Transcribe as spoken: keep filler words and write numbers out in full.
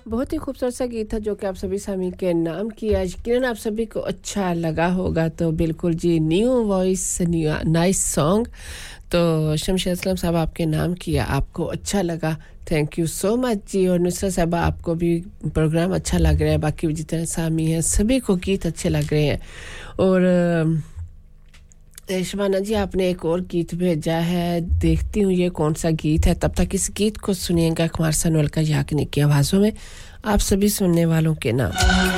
बहुत ही खूबसूरत सा गीत था जो कि आप सभी सामी के नाम किया यकीनन आप सभी को अच्छा लगा होगा तो बिल्कुल जी new voice new nice song तो शमशेर असलम साहब आपके नाम किया आपको अच्छा लगा थैंक यू सो मच जी और नुसरत साहब आपको भी प्रोग्राम अच्छा लग रहा है बाकी जितने सामी हैं सभी को गीत अच्छे लग रहे हैं और शबाना जी आपने एक और गीत भेजा है देखती हूँ ये कौन सा गीत है तब तक इस गीत को सुनिएगा कुमार सनोल का याकनी की आवाज़ों में आप सभी सुनने वालों के नाम